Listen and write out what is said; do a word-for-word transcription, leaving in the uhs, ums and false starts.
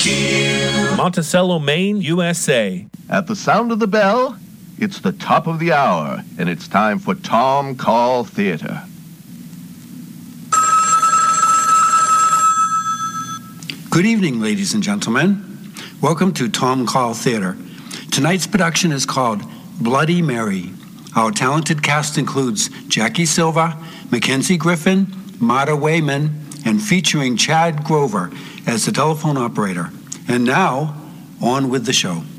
Monticello, Maine, U S A. At the sound of the bell, it's the top of the hour, and it's time for Tom Call Theater. Good evening, ladies and gentlemen. Welcome to Tom Call Theater. Tonight's production is called Bloody Mary. Our talented cast includes Jackie Silva, Mackenzie Griffin, Marta Wayman, and featuring Chad Grover as the telephone operator. And now, on with the show.